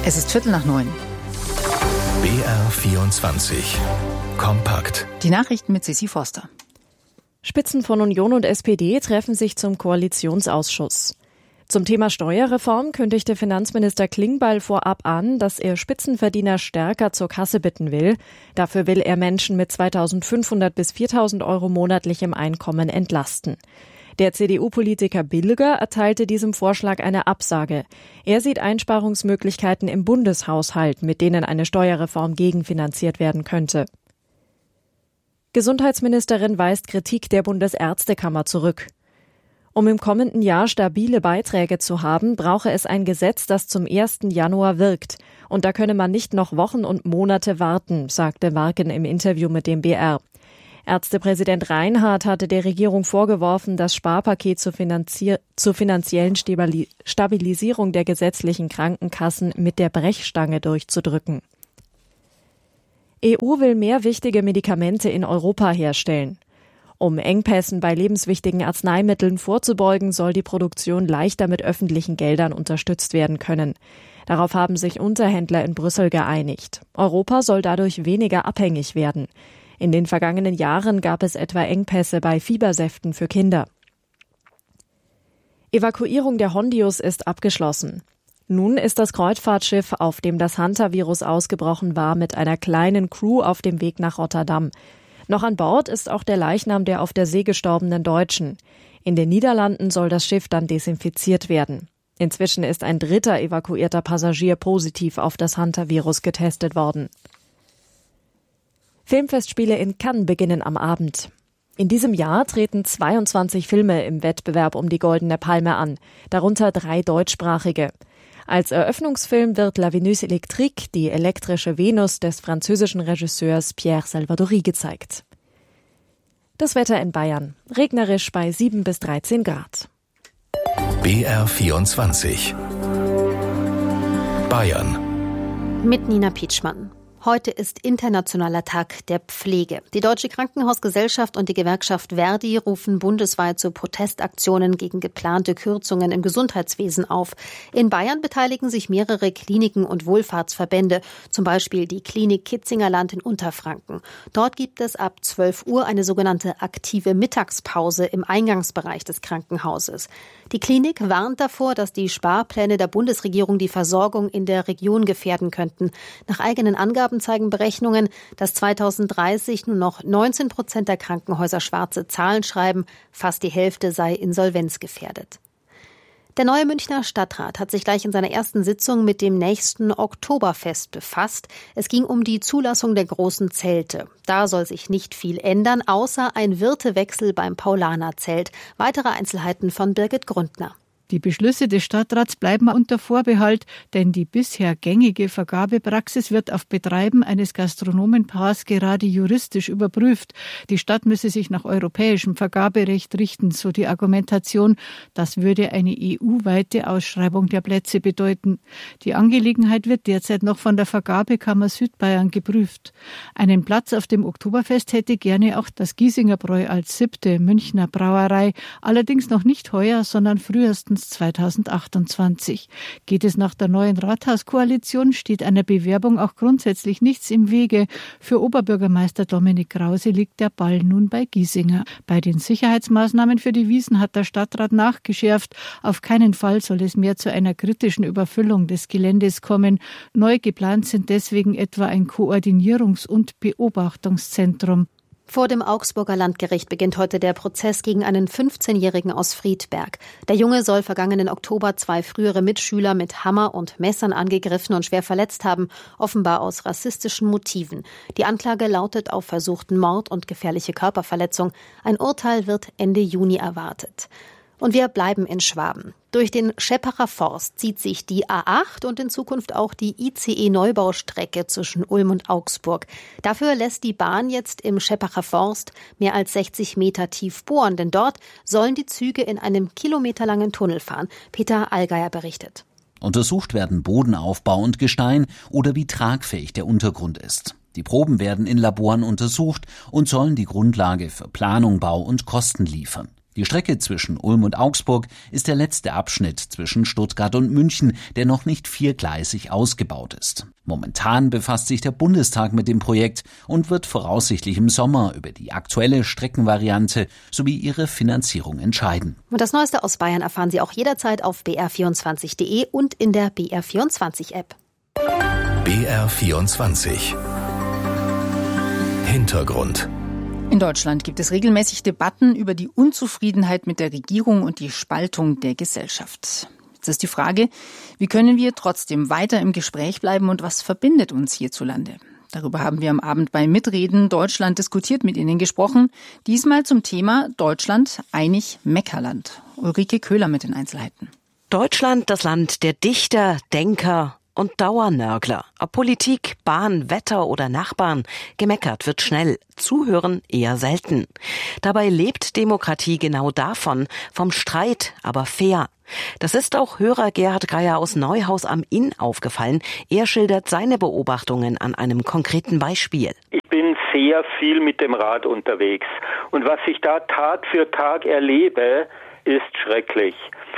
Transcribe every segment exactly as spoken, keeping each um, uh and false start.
Es ist Viertel nach neun. B R vierundzwanzig. Kompakt. Die Nachrichten mit Sissi Forster. Spitzen von Union und S P D treffen sich zum Koalitionsausschuss. Zum Thema Steuerreform kündigte Finanzminister Klingbeil vorab an, dass er Spitzenverdiener stärker zur Kasse bitten will. Dafür will er Menschen mit zweitausendfünfhundert bis viertausend Euro monatlichem Einkommen entlasten. Der C D U-Politiker Bilger erteilte diesem Vorschlag eine Absage. Er sieht Einsparungsmöglichkeiten im Bundeshaushalt, mit denen eine Steuerreform gegenfinanziert werden könnte. Gesundheitsministerin weist Kritik der Bundesärztekammer zurück. Um im kommenden Jahr stabile Beiträge zu haben, brauche es ein Gesetz, das zum ersten Januar wirkt. Und da könne man nicht noch Wochen und Monate warten, sagte Warken im Interview mit dem B R. Ärztepräsident Reinhardt hatte der Regierung vorgeworfen, das Sparpaket zur, Finanzier- zur finanziellen Stabilisierung der gesetzlichen Krankenkassen mit der Brechstange durchzudrücken. E U will mehr wichtige Medikamente in Europa herstellen. Um Engpässen bei lebenswichtigen Arzneimitteln vorzubeugen, soll die Produktion leichter mit öffentlichen Geldern unterstützt werden können. Darauf haben sich Unterhändler in Brüssel geeinigt. Europa soll dadurch weniger abhängig werden. In den vergangenen Jahren gab es etwa Engpässe bei Fiebersäften für Kinder. Evakuierung der Hondius ist abgeschlossen. Nun ist das Kreuzfahrtschiff, auf dem das Hantavirus ausgebrochen war, mit einer kleinen Crew auf dem Weg nach Rotterdam. Noch an Bord ist auch der Leichnam der auf der See gestorbenen Deutschen. In den Niederlanden soll das Schiff dann desinfiziert werden. Inzwischen ist ein dritter evakuierter Passagier positiv auf das Hantavirus getestet worden. Filmfestspiele in Cannes beginnen am Abend. In diesem Jahr treten zweiundzwanzig Filme im Wettbewerb um die Goldene Palme an, darunter drei deutschsprachige. Als Eröffnungsfilm wird La Venus Electrique, die elektrische Venus des französischen Regisseurs Pierre Salvadori, gezeigt. Das Wetter in Bayern. Regnerisch bei sieben bis dreizehn Grad. B R vierundzwanzig. Bayern. Mit Nina Pietschmann. Heute ist Internationaler Tag der Pflege. Die Deutsche Krankenhausgesellschaft und die Gewerkschaft Verdi rufen bundesweit zu Protestaktionen gegen geplante Kürzungen im Gesundheitswesen auf. In Bayern beteiligen sich mehrere Kliniken und Wohlfahrtsverbände, zum Beispiel die Klinik Kitzingerland in Unterfranken. Dort gibt es ab zwölf Uhr eine sogenannte aktive Mittagspause im Eingangsbereich des Krankenhauses. Die Klinik warnt davor, dass die Sparpläne der Bundesregierung die Versorgung in der Region gefährden könnten. Nach eigenen Angaben zeigen Berechnungen, dass zweitausenddreißig nur noch neunzehn Prozent der Krankenhäuser schwarze Zahlen schreiben, fast die Hälfte sei insolvenzgefährdet. Der neue Münchner Stadtrat hat sich gleich in seiner ersten Sitzung mit dem nächsten Oktoberfest befasst. Es ging um die Zulassung der großen Zelte. Da soll sich nicht viel ändern, außer ein Wirtewechsel beim Paulaner-Zelt. Weitere Einzelheiten von Birgit Grundner. Die Beschlüsse des Stadtrats bleiben unter Vorbehalt, denn die bisher gängige Vergabepraxis wird auf Betreiben eines Gastronomenpaars gerade juristisch überprüft. Die Stadt müsse sich nach europäischem Vergaberecht richten, so die Argumentation. Das würde eine E U-weite Ausschreibung der Plätze bedeuten. Die Angelegenheit wird derzeit noch von der Vergabekammer Südbayern geprüft. Einen Platz auf dem Oktoberfest hätte gerne auch das Giesingerbräu als siebte Münchner Brauerei, allerdings noch nicht heuer, sondern frühestens zweitausendachtundzwanzig. Geht es nach der neuen Rathauskoalition, steht einer Bewerbung auch grundsätzlich nichts im Wege. Für Oberbürgermeister Dominik Krause liegt der Ball nun bei Giesinger. Bei den Sicherheitsmaßnahmen für die Wiesn hat der Stadtrat nachgeschärft. Auf keinen Fall soll es mehr zu einer kritischen Überfüllung des Geländes kommen. Neu geplant sind deswegen etwa ein Koordinierungs- und Beobachtungszentrum. Vor dem Augsburger Landgericht beginnt heute der Prozess gegen einen fünfzehnjährigen aus Friedberg. Der Junge soll vergangenen Oktober zwei frühere Mitschüler mit Hammer und Messern angegriffen und schwer verletzt haben, offenbar aus rassistischen Motiven. Die Anklage lautet auf versuchten Mord und gefährliche Körperverletzung. Ein Urteil wird Ende Juni erwartet. Und wir bleiben in Schwaben. Durch den Scheppacher Forst zieht sich die A acht und in Zukunft auch die I C E-Neubaustrecke zwischen Ulm und Augsburg. Dafür lässt die Bahn jetzt im Scheppacher Forst mehr als sechzig Meter tief bohren, denn dort sollen die Züge in einem kilometerlangen Tunnel fahren. Peter Allgeier berichtet. Untersucht werden Bodenaufbau und Gestein oder wie tragfähig der Untergrund ist. Die Proben werden in Laboren untersucht und sollen die Grundlage für Planung, Bau und Kosten liefern. Die Strecke zwischen Ulm und Augsburg ist der letzte Abschnitt zwischen Stuttgart und München, der noch nicht viergleisig ausgebaut ist. Momentan befasst sich der Bundestag mit dem Projekt und wird voraussichtlich im Sommer über die aktuelle Streckenvariante sowie ihre Finanzierung entscheiden. Und das Neueste aus Bayern erfahren Sie auch jederzeit auf b r vierundzwanzig punkt d e und in der B R vierundzwanzig App. B R vierundzwanzig. Hintergrund. In Deutschland gibt es regelmäßig Debatten über die Unzufriedenheit mit der Regierung und die Spaltung der Gesellschaft. Jetzt ist die Frage, wie können wir trotzdem weiter im Gespräch bleiben und was verbindet uns hierzulande? Darüber haben wir am Abend bei Mitreden Deutschland diskutiert mit Ihnen gesprochen. Diesmal zum Thema Deutschland einig Meckerland. Ulrike Köhler mit den Einzelheiten. Deutschland, das Land der Dichter, Denker und Dauernörgler. Ob Politik, Bahn, Wetter oder Nachbarn, gemeckert wird schnell, zuhören eher selten. Dabei lebt Demokratie genau davon, vom Streit, aber fair. Das ist auch Hörer Gerhard Geier aus Neuhaus am Inn aufgefallen. Er schildert seine Beobachtungen an einem konkreten Beispiel. Ich bin sehr viel mit dem Rad unterwegs und was ich da Tag für Tag erlebe, ist schrecklich.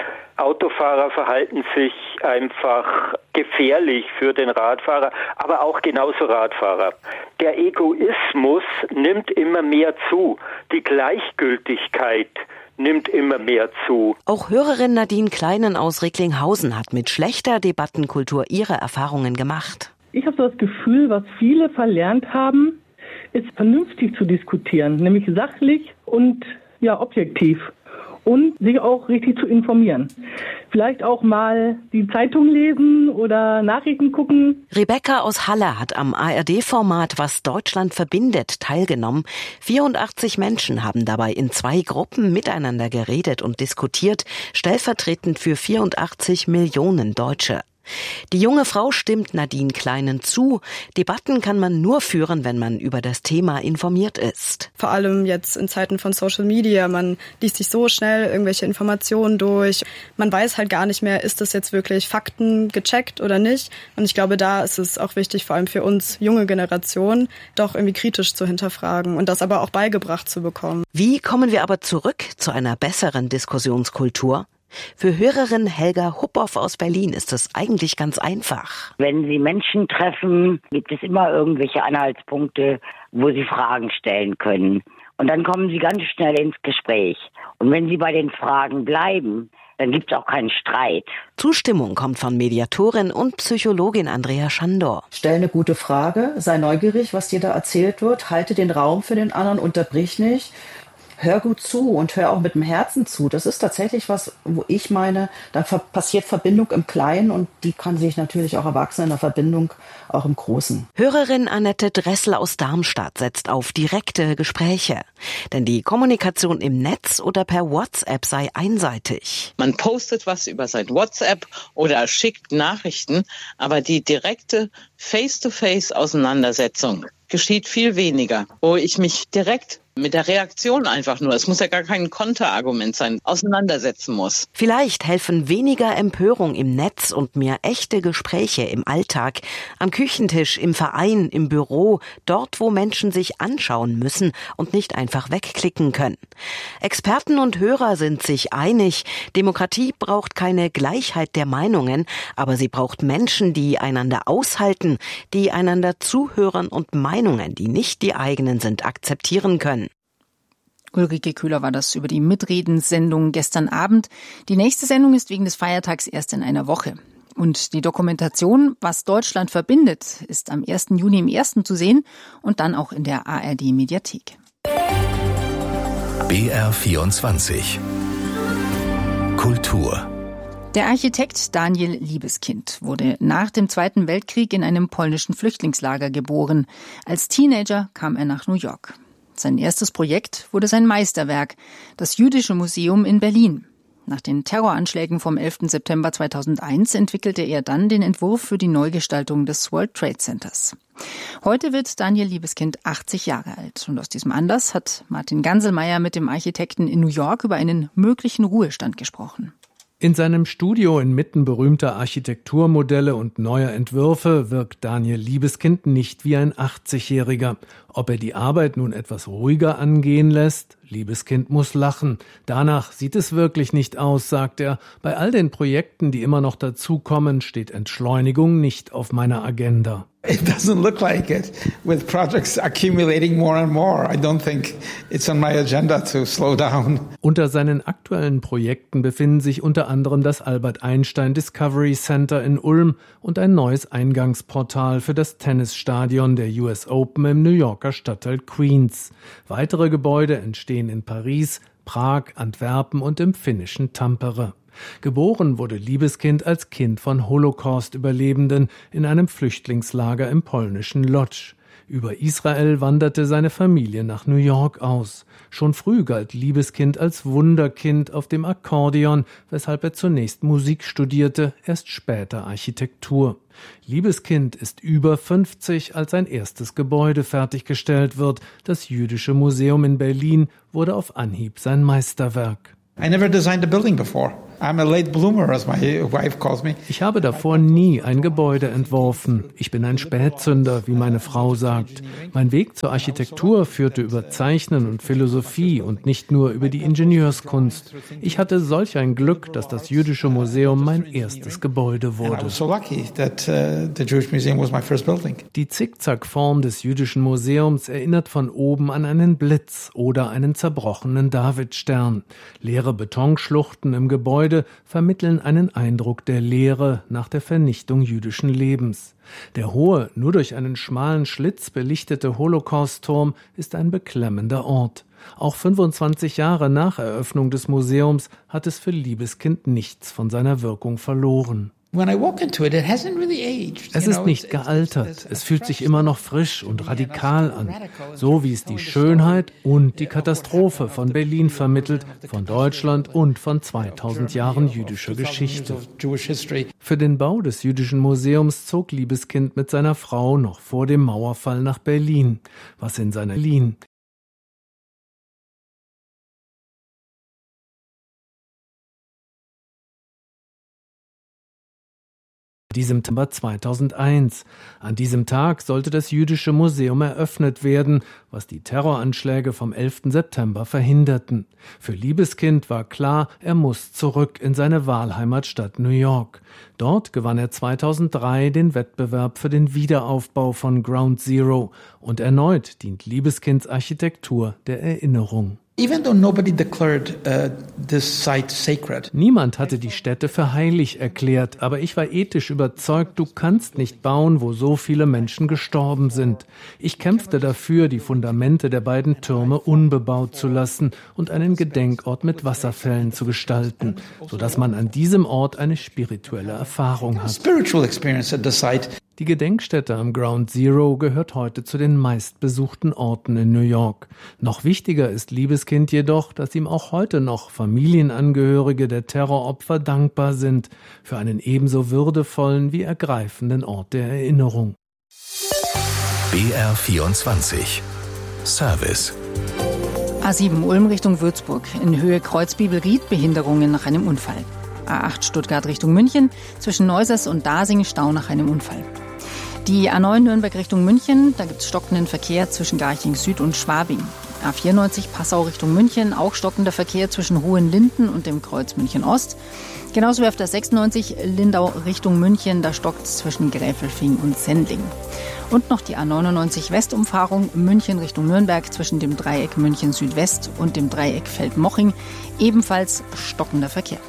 Autofahrer verhalten sich einfach gefährlich für den Radfahrer, aber auch genauso Radfahrer. Der Egoismus nimmt immer mehr zu. Die Gleichgültigkeit nimmt immer mehr zu. Auch Hörerin Nadine Kleinen aus Recklinghausen hat mit schlechter Debattenkultur ihre Erfahrungen gemacht. Ich habe so das Gefühl, was viele verlernt haben, ist vernünftig zu diskutieren, nämlich sachlich und ja objektiv. Und sich auch richtig zu informieren. Vielleicht auch mal die Zeitung lesen oder Nachrichten gucken. Rebecca aus Halle hat am A R D-Format Was Deutschland verbindet teilgenommen. vierundachtzig Menschen haben dabei in zwei Gruppen miteinander geredet und diskutiert, stellvertretend für vierundachtzig Millionen Deutsche. Die junge Frau stimmt Nadine Kleinen zu. Debatten kann man nur führen, wenn man über das Thema informiert ist. Vor allem jetzt in Zeiten von Social Media. Man liest sich so schnell irgendwelche Informationen durch. Man weiß halt gar nicht mehr, ist das jetzt wirklich Fakten gecheckt oder nicht. Und ich glaube, da ist es auch wichtig, vor allem für uns junge Generationen, doch irgendwie kritisch zu hinterfragen und das aber auch beigebracht zu bekommen. Wie kommen wir aber zurück zu einer besseren Diskussionskultur? Für Hörerin Helga Huppoff aus Berlin ist es eigentlich ganz einfach. Wenn Sie Menschen treffen, gibt es immer irgendwelche Anhaltspunkte, wo Sie Fragen stellen können. Und dann kommen Sie ganz schnell ins Gespräch. Und wenn Sie bei den Fragen bleiben, dann gibt es auch keinen Streit. Zustimmung kommt von Mediatorin und Psychologin Andrea Schandor. Stell eine gute Frage, sei neugierig, was dir da erzählt wird, halte den Raum für den anderen, unterbrich nicht. Hör gut zu und hör auch mit dem Herzen zu. Das ist tatsächlich was, wo ich meine, dann passiert Verbindung im Kleinen und die kann sich natürlich auch Erwachsene in der Verbindung auch im Großen. Hörerin Annette Dressel aus Darmstadt setzt auf direkte Gespräche. Denn die Kommunikation im Netz oder per WhatsApp sei einseitig. Man postet was über sein WhatsApp oder schickt Nachrichten, aber die direkte Face-to-Face-Auseinandersetzung geschieht viel weniger, wo ich mich direkt mit der Reaktion einfach nur, es muss ja gar kein Konterargument sein, auseinandersetzen muss. Vielleicht helfen weniger Empörung im Netz und mehr echte Gespräche im Alltag, am Küchentisch, im Verein, im Büro, dort, wo Menschen sich anschauen müssen und nicht einfach wegklicken können. Experten und Hörer sind sich einig, Demokratie braucht keine Gleichheit der Meinungen, aber sie braucht Menschen, die einander aushalten, die einander zuhören und Meinungen, die nicht die eigenen sind, akzeptieren können. Ulrike Köhler war das über die Mitreden-Sendung gestern Abend. Die nächste Sendung ist wegen des Feiertags erst in einer Woche. Und die Dokumentation Was Deutschland verbindet ist am ersten Juni im Ersten zu sehen und dann auch in der A R D-Mediathek. B R vierundzwanzig. Kultur. Der Architekt Daniel Liebeskind wurde nach dem Zweiten Weltkrieg in einem polnischen Flüchtlingslager geboren. Als Teenager kam er nach New York. Sein erstes Projekt wurde sein Meisterwerk, das Jüdische Museum in Berlin. Nach den Terroranschlägen vom elften September zweitausendeins entwickelte er dann den Entwurf für die Neugestaltung des World Trade Centers. Heute wird Daniel Liebeskind achtzig Jahre alt und aus diesem Anlass hat Martin Ganselmeier mit dem Architekten in New York über einen möglichen Ruhestand gesprochen. In seinem Studio inmitten berühmter Architekturmodelle und neuer Entwürfe wirkt Daniel Liebeskind nicht wie ein achtzigjähriger. Ob er die Arbeit nun etwas ruhiger angehen lässt? Liebeskind muss lachen. Danach sieht es wirklich nicht aus, sagt er. Bei all den Projekten, die immer noch dazukommen, steht Entschleunigung nicht auf meiner Agenda. It doesn't look like it. With projects accumulating more and more, I don't think it's on my agenda to slow down. Unter seinen aktuellen Projekten befinden sich unter anderem das Albert Einstein Discovery Center in Ulm und ein neues Eingangsportal für das Tennisstadion der U S Open im New Yorker Stadtteil Queens. Weitere Gebäude entstehen in Paris, Prag, Antwerpen und im finnischen Tampere. Geboren wurde Liebeskind als Kind von Holocaust-Überlebenden in einem Flüchtlingslager im polnischen Lodz. Über Israel wanderte seine Familie nach New York aus. Schon früh galt Liebeskind als Wunderkind auf dem Akkordeon, weshalb er zunächst Musik studierte, erst später Architektur. Liebeskind ist über fünfzig, als sein erstes Gebäude fertiggestellt wird. Das Jüdische Museum in Berlin wurde auf Anhieb sein Meisterwerk. I never designed a building before. I'm a late bloomer, as my wife calls me. Ich habe davor nie ein Gebäude entworfen. Ich bin ein Spätzünder, wie meine Frau sagt. Mein Weg zur Architektur führte über Zeichnen und Philosophie und nicht nur über die Ingenieurskunst. Ich hatte solch ein Glück, dass das Jüdische Museum mein erstes Gebäude wurde. Die Zickzackform des Jüdischen Museums erinnert von oben an einen Blitz oder einen zerbrochenen Davidstern. Leere Betonschluchten im Gebäude vermitteln einen Eindruck der Leere nach der Vernichtung jüdischen Lebens. Der hohe, nur durch einen schmalen Schlitz belichtete Holocaust-Turm ist ein beklemmender Ort. Auch fünfundzwanzig Jahre nach Eröffnung des Museums hat es für Liebeskind nichts von seiner Wirkung verloren. Es ist nicht gealtert, es fühlt sich immer noch frisch und radikal an, so wie es die Schönheit und die Katastrophe von Berlin vermittelt, von Deutschland und von zweitausend Jahren jüdischer Geschichte. Für den Bau des Jüdischen Museums zog Liebeskind mit seiner Frau noch vor dem Mauerfall nach Berlin, was in seiner Berlin diesem September zweitausendeins. An diesem Tag sollte das Jüdische Museum eröffnet werden, was die Terroranschläge vom elften September verhinderten. Für Liebeskind war klar, er muss zurück in seine Wahlheimatstadt New York. Dort gewann er zweitausenddrei den Wettbewerb für den Wiederaufbau von Ground Zero und erneut dient Liebeskinds Architektur der Erinnerung. Even though nobody declared uh, this site sacred. Niemand hatte die Stätte für heilig erklärt, aber ich war ethisch überzeugt, du kannst nicht bauen, wo so viele Menschen gestorben sind. Ich kämpfte dafür, die Fundamente der beiden Türme unbebaut zu lassen und einen Gedenkort mit Wasserfällen zu gestalten, sodass man an diesem Ort eine spirituelle Erfahrung hat. Spiritual experience at the site. Die Gedenkstätte am Ground Zero gehört heute zu den meistbesuchten Orten in New York. Noch wichtiger ist Liebeskind jedoch, dass ihm auch heute noch Familienangehörige der Terroropfer dankbar sind für einen ebenso würdevollen wie ergreifenden Ort der Erinnerung. B R vierundzwanzig Service A sieben Ulm Richtung Würzburg, in Höhe Kreuzbibelried Behinderungen nach einem Unfall. A acht Stuttgart Richtung München, zwischen Neusers und Dasing Stau nach einem Unfall. Die A neun Nürnberg Richtung München, da gibt es stockenden Verkehr zwischen Garching Süd und Schwabing. A vierundneunzig Passau Richtung München, auch stockender Verkehr zwischen Hohenlinden und dem Kreuz München Ost. Genauso wie auf der sechsundneunzig Lindau Richtung München, da stockt es zwischen Gräfelfing und Sendling. Und noch die A neunundneunzig Westumfahrung München Richtung Nürnberg zwischen dem Dreieck München Südwest und dem Dreieck Feldmoching, ebenfalls stockender Verkehr.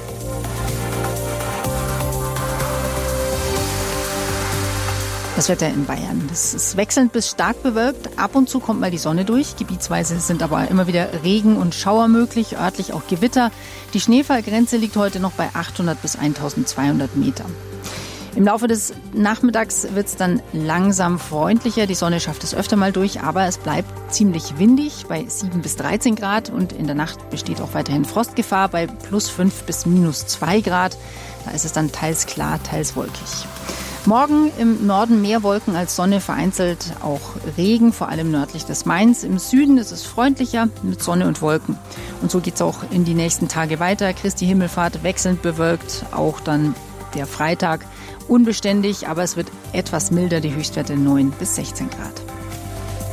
Das Wetter in Bayern. Das ist wechselnd bis stark bewölkt. Ab und zu kommt mal die Sonne durch. Gebietsweise sind aber immer wieder Regen und Schauer möglich, örtlich auch Gewitter. Die Schneefallgrenze liegt heute noch bei achthundert bis eintausendzweihundert Meter. Im Laufe des Nachmittags wird es dann langsam freundlicher. Die Sonne schafft es öfter mal durch, aber es bleibt ziemlich windig bei sieben bis dreizehn Grad. Und in der Nacht besteht auch weiterhin Frostgefahr bei plus fünf bis minus zwei Grad. Da ist es dann teils klar, teils wolkig. Morgen im Norden mehr Wolken als Sonne, vereinzelt auch Regen, vor allem nördlich des Mains. Im Süden ist es freundlicher mit Sonne und Wolken. Und so geht es auch in die nächsten Tage weiter. Christi Himmelfahrt wechselnd bewölkt, auch dann der Freitag unbeständig, aber es wird etwas milder, die Höchstwerte neun bis sechzehn Grad.